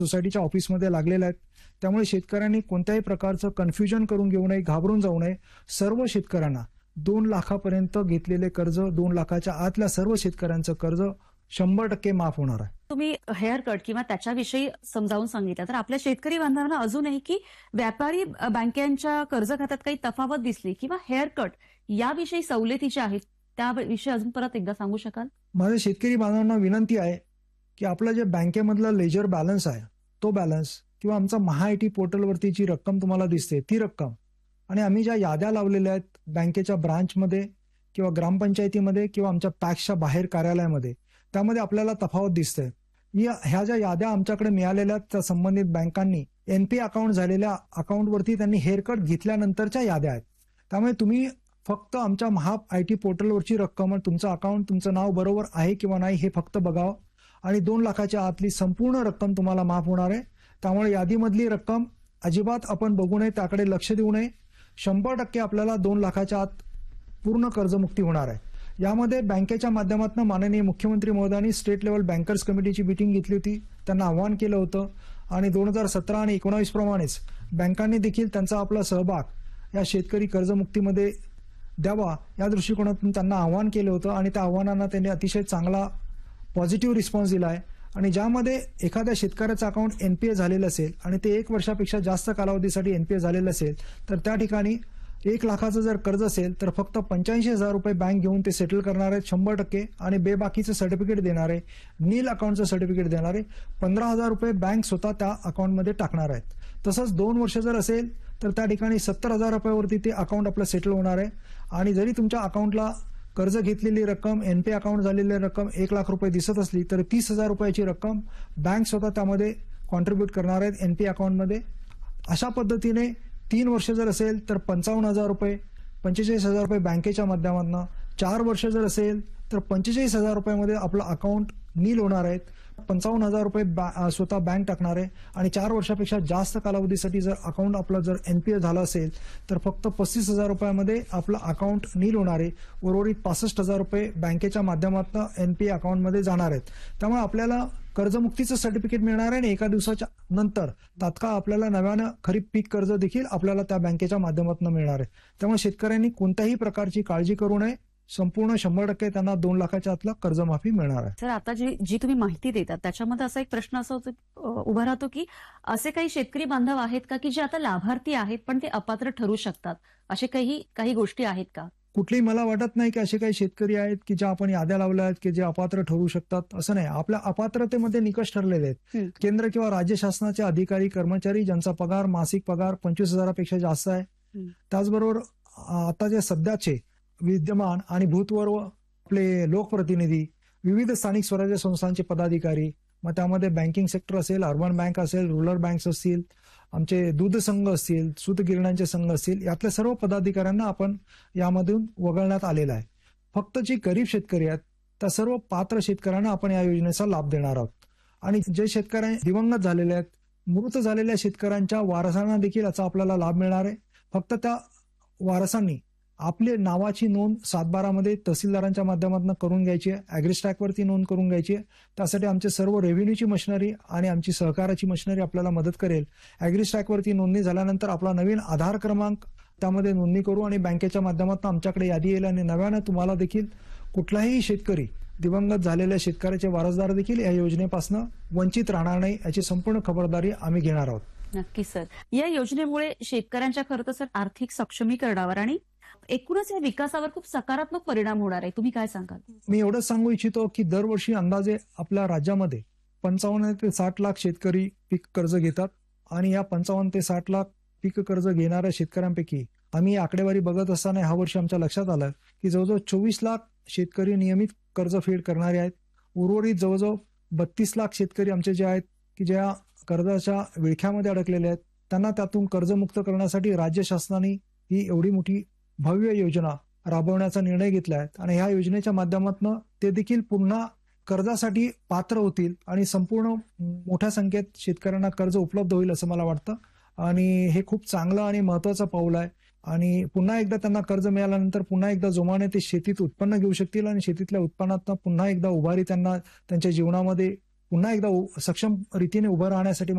सोसायटीच्या ऑफिसमध्ये लागलेल्या आहेत. त्यामुळे शेतकऱ्यांनी कोणत्याही प्रकारचं कन्फ्युजन करून घेऊ नये, घाबरून जाऊ नये. सर्व शेतकऱ्यांना 2 लाखापर्यंत घेतलेले कर्ज, 2 लाखाच्या आतल्या सर्व शेतकऱ्यांचं कर्ज 100% माफ होणार आहे. तुम्ही हेअर कट किंवा त्याच्याविषयी समजावून सांगितलं, तर आपल्या शेतकरी बांधवांना अजूनही की व्यापारी बँकेच्या कर्ज खात्यात काही तफावत दिसली किंवा हेअर कट याविषयी सवलती ज्या आहेत त्याविषयी अजून परत एकदा सांगू शकाल? माझ्या शेतकरी बांधवांना विनंती आहे की आपलं जे बँकेमधला लेजर बॅलन्स आहे तो बॅलन्स किंवा आमचा महाआयटी पोर्टलवरती जी रक्कम तुम्हाला दिसते ती रक्कम आणि आम्ही ज्या याद्या लावलेल्या आहेत बँकेच्या ब्रांचमध्ये किंवा ग्रामपंचायतीमध्ये किंवा आमच्या पॅक्सच्या बाहेर कार्यालयामध्ये, त्यामध्ये आपल्याला तफावत दिसते. ह्या ज्या याद्या आमच्याकडे मिळालेल्या त्या संबंधित बँकांनी एनपी अकाउंट झालेल्या अकाउंटवरती त्यांनी हेअरकट घेतल्यानंतरच्या याद्या आहेत. त्यामुळे तुम्ही फक्त आमच्या महाआयटी पोर्टलवरची रक्कम, तुमचं अकाउंट, तुमचं नाव बरोबर आहे किंवा नाही हे फक्त बघावं आणि 2 लाखाच्या आतली संपूर्ण रक्कम तुम्हाला माफ होणार आहे. त्यामुळे यादीमधली रक्कम अजिबात आपण बघू नये, त्याकडे लक्ष देऊ नये. 100% आपल्याला 2 लाखाच्या आत पूर्ण कर्जमुक्ती होणार आहे. यामध्ये बँकेच्या माध्यमातून माननीय मुख्यमंत्री महोदयांनी स्टेट लेवल बँकर्स कमिटीची मीटिंग घेतली होती, त्यांना आवाहन केलं होतं आणि 2017 आणि 19 प्रमाणेच बँकांनी देखील त्यांचा आपला सहभाग या शेतकरी कर्जमुक्तीमध्ये द्यावा या दृष्टिकोनातून त्यांना आवाहन केलं होतं आणि त्या आव्हानांना त्यांनी अतिशय चांगला पॉझिटिव्ह रिस्पॉन्स दिला आहे. आणि ज्यामध्ये एखाद्या शेतकऱ्याचं अकाउंट एनपीए झालेलं असेल आणि ते 1 वर्षापेक्षा जास्त कालावधीसाठी एनपीए झालेलं असेल तर त्या ठिकाणी 1 लाखाचं जर कर्ज असेल तर फक्त 85,000 रुपये बँक घेऊन ते सेटल करणार आहेत 100% आणि बेबाकीचं सर्टिफिकेट देणार आहे, नील अकाउंटचं सर्टिफिकेट देणार आहे. 15,000 रुपये बँक स्वतः त्या अकाउंटमध्ये टाकणार आहेत. तसंच 2 वर्ष जर असेल तर त्या ठिकाणी 70,000 रुपयावरती ते अकाउंट आपलं सेटल होणार आहे. आणि जरी तुमच्या अकाउंटला कर्ज घेतलेली रक्कम, एनपी अकाउंट झालेली रक्कम 1 लाख रुपये दिसत असली तर 30,000 रुपयाची रक्कम बँक स्वतः त्यामध्ये कॉन्ट्रीब्यूट करणार आहेत एनपी अकाउंटमध्ये. अशा पद्धतीने 3 वर्ष जर असेल तर 55,000 रुपये, 45,000 रुपये बँकेच्या माध्यमातून, 4 वर्ष जर असेल तर 45,000 रुपयामध्ये आपलं अकाउंट नील होणार आहेत. 55,000 रुपये स्वतः बँक टाकणार आहे आणि 4 वर्षापेक्षा जास्त कालावधीसाठी जर अकाउंट आपलं जर एनपीए झालं असेल तर फक्त 35,000 रुपयामध्ये आपलं अकाउंट नील होणार आहे. उर्वरित 65,000 रुपये बँकेच्या माध्यमातून एनपीए अकाउंटमध्ये जाणार आहेत. त्यामुळे आपल्याला कर्जमुक्तीचं सर्टिफिकेट मिळणार आहे आणि एका दिवसाच्या नंतर तात्काळ आपल्याला नव्यानं खरीप पीक कर्ज देखील आपल्याला त्या बँकेच्या माध्यमातून मिळणार आहे. त्यामुळे शेतकऱ्यांनी कोणत्याही प्रकारची काळजी करू नये. संपूर्ण 100% त्यांना 2 लाखाच्या आतला कर्जमाफी मिळणार आहे. सर, आता जी तुम्ही माहिती देतात त्याच्यामध्ये असा एक प्रश्न असा उभा राहतो की असे काही शेतकरी बांधव आहेत का की जे आता लाभार्थी आहेत पण ते अपात्र ठरू शकतात, असे काही गोष्टी आहेत का? कुठलीही मला वाटत नाही की असे काही शेतकरी आहेत की ज्या आपण याद्या लावल्या आहेत की जे अपात्र ठरू शकतात. असं नाही. आपल्या अपात्रतेमध्ये निकष ठरलेले आहेत. केंद्र किंवा राज्य शासनाचे अधिकारी कर्मचारी ज्यांचा पगार, मासिक पगार 25,000पेक्षा जास्त आहे. त्याचबरोबर आता जे सध्याचे विद्यमान आणि भूतपूर्व आपले लोकप्रतिनिधी, विविध स्थानिक स्वराज्य संस्थांचे पदाधिकारी, मग त्यामध्ये बँकिंग सेक्टर असेल, अर्बन बँक असेल, रुरल बँक्स असतील, आमचे दूध संघ असतील, सूतगिरण्यांचे संघ असतील, यातल्या सर्व पदाधिकाऱ्यांना आपण यामधून वगळण्यात आलेलं आहे. फक्त जी गरीब शेतकरी आहेत त्या सर्व पात्र शेतकऱ्यांना आपण या योजनेचा लाभ देणार आहोत. आणि जे शेतकरी दिवंगत झालेले आहेत, मृत झालेल्या शेतकऱ्यांच्या वारसांना देखील याचा आपल्याला लाभ मिळणार आहे. फक्त त्या वारसांनी आपली नावाची नोंद 7/12 मध्ये तहसीलदारांच्या माध्यमातून करून घ्यायची आहे. ॲग्रीस्टॅकवरती नोंद करून घ्यायची आहे. त्यासाठी आमचे सर्व रेव्हेन्यूची मशिनरी आणि आमची सहकाराची मशिनरी आपल्याला मदत करेल. ॲग्रीस्टॅकवरती नोंदणी झाल्यानंतर आपला नवीन आधार क्रमांक त्यामध्ये नोंदणी करू आणि बँकेच्या माध्यमातून आमच्याकडे यादी येईल आणि नव्यानं तुम्हाला देखील कुठलाही शेतकरी, दिवंगत झालेल्या शेतकऱ्याचे वारसदार देखील या योजनेपासून वंचित राहणार नाही याची संपूर्ण खबरदारी आम्ही घेणार आहोत. नक्की सर. या योजनेमुळे शेतकऱ्यांच्या खरं तर सर आर्थिक सक्षमीकरणावर आणि एकूणच या विकासावर खूप सकारात्मक परिणाम होणार आहे. तुम्ही काय सांगाल? मी एवढंच सांगू इच्छितो की दरवर्षी अंदाजे आपल्या राज्यामध्ये 55 ते 60 लाख शेतकरी पीक कर्ज घेतात आणि या 55 ते 60 लाख पीक कर्ज घेणाऱ्या शेतकऱ्यांपैकी आम्ही आकडेवारी बघत असताना ह्या वर्षी आमच्या लक्षात आलं की जवळजवळ 24 लाख शेतकरी नियमित कर्जफेड करणारे आहेत. उर्वरित जवळजवळ 32 लाख शेतकरी आमचे जे आहेत की ज्या कर्जाच्या विळख्यामध्ये अडकलेले आहेत त्यांना त्यातून कर्जमुक्त करण्यासाठी राज्य शासनाने ही एवढी मोठी भव्य योजना राबवण्याचा निर्णय घेतला आहे आणि ह्या योजनेच्या माध्यमातून ते देखील पुन्हा कर्जासाठी पात्र होतील आणि संपूर्ण मोठ्या संख्येत शेतकऱ्यांना कर्ज उपलब्ध होईल असं मला वाटतं. आणि हे खूप चांगलं आणि महत्वाचं पाऊल आहे. आणि पुन्हा एकदा त्यांना कर्ज मिळाल्यानंतर पुन्हा एकदा जोमाने ते शेतीत उत्पन्न घेऊ शकतील आणि शेतीतल्या उत्पन्नातून पुन्हा एकदा उभारी त्यांना त्यांच्या जीवनामध्ये पुन्हा एकदा सक्षम रीतीने उभं राहण्यासाठी